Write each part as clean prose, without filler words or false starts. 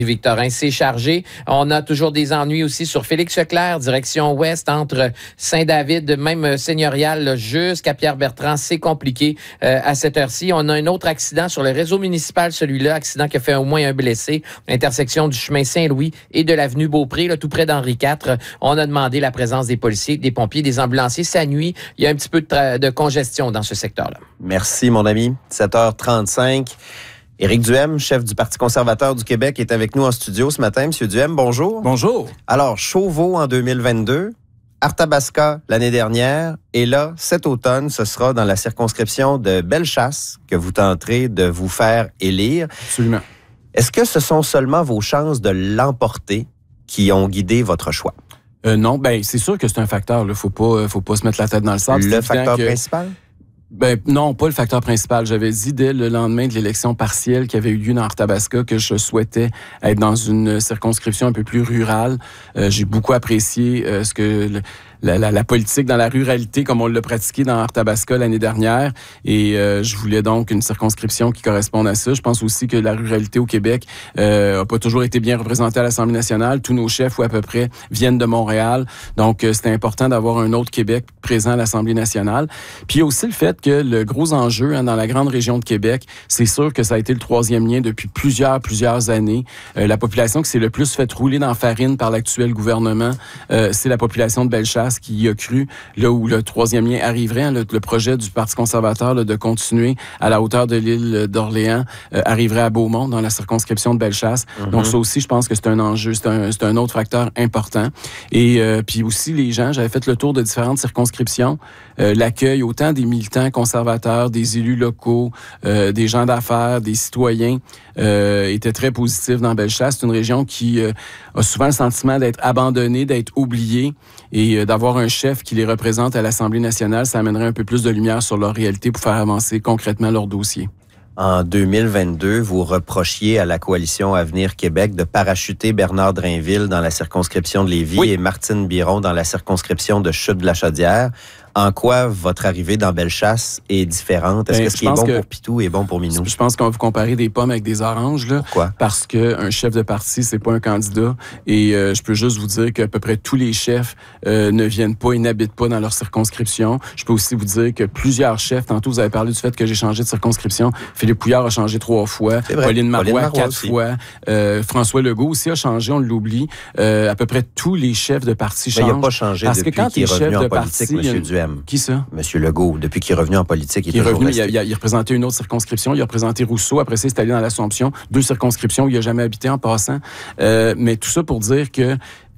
Victorin, c'est chargé. On a toujours des ennuis aussi sur Félix-Leclerc, direction ouest, entre Saint-David, même seigneurial, là, jusqu'à Pierre-Bertrand. C'est compliqué à cette heure-ci. On a un autre accident sur le réseau municipal, celui-là, accident qui a fait au moins un blessé, intersection du chemin Saint-Louis et de l'avenue Beaupré, là, tout près d'Henri IV. On a demandé la présence des policiers, des pompiers, des ambulanciers. Ça nuit. Il y a un petit peu de congestion dans ce secteur-là. Merci, mon ami. 7h35. Éric Duhem, chef du Parti conservateur du Québec, est avec nous en studio ce matin. Monsieur Duhem, bonjour. Bonjour. Alors, Chauveau en 2022, Arthabasca l'année dernière, et là, cet automne, ce sera dans la circonscription de Bellechasse que vous tenterez de vous faire élire. Absolument. Est-ce que ce sont seulement vos chances de l'emporter qui ont guidé votre choix? Non, ben c'est sûr que c'est un facteur. Il faut pas se mettre la tête dans le sable. Le facteur principal? Ben non, pas le facteur principal. J'avais dit dès le lendemain de l'élection partielle qui avait eu lieu dans Arthabasca que je souhaitais être dans une circonscription un peu plus rurale. J'ai beaucoup apprécié ce que la politique dans la ruralité comme on l'a pratiqué dans Arthabasca l'année dernière et je voulais donc une circonscription qui corresponde à ça. Je pense aussi que la ruralité au Québec a pas toujours été bien représentée à l'Assemblée nationale. Tous nos chefs ou à peu près viennent de Montréal. Donc c'était important d'avoir un autre Québec présent à l'Assemblée nationale. Puis il y a aussi le fait que le gros enjeu dans la grande région de Québec, c'est sûr que ça a été le troisième lien depuis plusieurs années. La population qui s'est le plus fait rouler dans la farine par l'actuel gouvernement, c'est la population de Bellechasse qui y a cru, là où le troisième lien arriverait, le projet du Parti conservateur là, de continuer à la hauteur de l'île d'Orléans arriverait à Beaumont, dans la circonscription de Bellechasse. Donc ça aussi, je pense que c'est un enjeu, c'est un autre facteur important. Et puis aussi, les gens, j'avais fait le tour de différentes circonscriptions, l'accueil autant des militants conservateurs, des élus locaux, des gens d'affaires, des citoyens, était très positif dans Bellechasse. C'est une région qui a souvent le sentiment d'être abandonnée, d'être oubliée et d'avoir un chef qui les représente à l'Assemblée nationale, ça amènerait un peu plus de lumière sur leur réalité pour faire avancer concrètement leur dossier. En 2022, vous reprochiez à la coalition Avenir Québec de parachuter Bernard Drainville dans la circonscription de Lévis et Martine Biron dans la circonscription de Chutes-de-la-Chaudière. En quoi votre arrivée dans Bellechasse est différente? Est-ce que ce qui est bon pour Pitou est bon pour Minou? Je pense qu'on va vous comparer des pommes avec des oranges. Là. Pourquoi? Parce qu'un chef de parti, c'est pas un candidat. Et je peux juste vous dire qu'à peu près tous les chefs ne viennent pas et n'habitent pas dans leur circonscription. Je peux aussi vous dire que plusieurs chefs, tantôt vous avez parlé du fait que j'ai changé de circonscription. Philippe Couillard a changé 3 fois. Pauline Marois 4 fois. François Legault aussi a changé, on l'oublie. À peu près tous les chefs de parti changent. Il n'a pas changé parce depuis que quand qu'il est revenu en politique, M. Duhem. Qui ça? Monsieur Legault, depuis qu'il est revenu en politique, il est toujours revenu, resté. il représentait une autre circonscription, il a représenté Rousseau, après ça, il est allé dans l'Assomption, 2 circonscriptions où il n'a jamais habité en passant. Mais tout ça pour dire que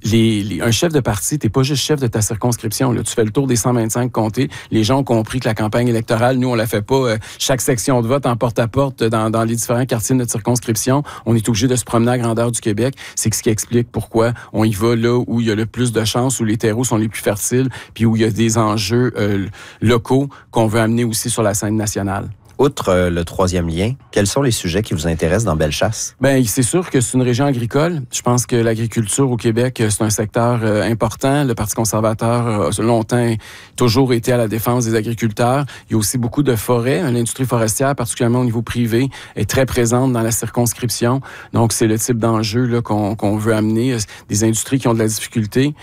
un chef de parti, t'es pas juste chef de ta circonscription. Là. Tu fais le tour des 125 comtés. Les gens ont compris que la campagne électorale, nous, on la fait pas chaque section de vote en porte-à-porte dans les différents quartiers de notre circonscription. On est obligé de se promener à grandeur du Québec. C'est ce qui explique pourquoi on y va là où il y a le plus de chances, où les terreaux sont les plus fertiles, puis où il y a des enjeux locaux qu'on veut amener aussi sur la scène nationale. Outre le troisième lien, quels sont les sujets qui vous intéressent dans Bellechasse? Ben, c'est sûr que c'est une région agricole. Je pense que l'agriculture au Québec, c'est un secteur important. Le Parti conservateur a longtemps toujours été à la défense des agriculteurs. Il y a aussi beaucoup de forêts. L'industrie forestière, particulièrement au niveau privé, est très présente dans la circonscription. Donc, c'est le type d'enjeu là, qu'on veut amener. Des industries qui ont de la difficulté,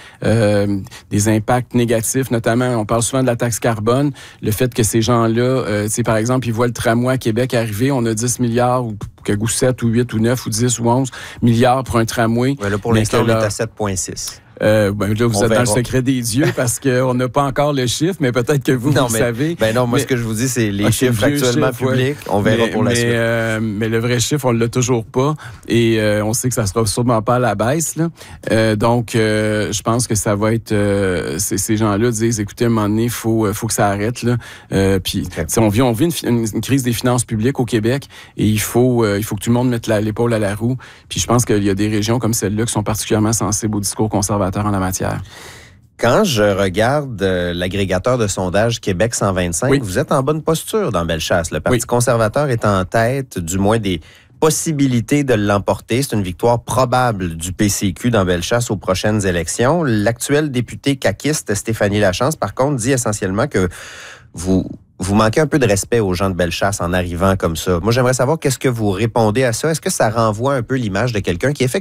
des impacts négatifs, notamment, on parle souvent de la taxe carbone. Le fait que ces gens-là, par exemple, ils voient le tramway à Québec arriver, on a 10 milliards ou 7 ou 8 ou 9 ou 10 ou 11 milliards pour un tramway. Ouais, là, pour l'instant, on est à 7,6. Là, vous êtes dans le secret des dieux parce qu'on n'a pas encore le chiffre, mais peut-être que vous savez. Moi, ce que je vous dis, c'est les chiffres actuellement publics. On verra pour la suite. Mais le vrai chiffre, on ne l'a toujours pas. Et on sait que ça ne sera sûrement pas à la baisse. Là. Donc, je pense que ça va être... ces gens-là disent, écoutez, à un moment donné, il faut que ça arrête. Là. Puis, on vit une crise des finances publiques au Québec et il faut que tout le monde mette l'épaule à la roue. Puis, je pense qu'il y a des régions comme celle-là qui sont particulièrement sensibles au discours conservateur en la matière. Quand je regarde l'agrégateur de sondage Québec 125, vous êtes en bonne posture dans Bellechasse. Le Parti conservateur est en tête, du moins des possibilités de l'emporter. C'est une victoire probable du PCQ dans Bellechasse aux prochaines élections. L'actuelle députée caquiste Stéphanie Lachance, par contre, dit essentiellement que vous vous manquez un peu de respect aux gens de Bellechasse en arrivant comme ça. Moi, j'aimerais savoir qu'est-ce que vous répondez à ça. Est-ce que ça renvoie un peu l'image de quelqu'un qui, effectivement,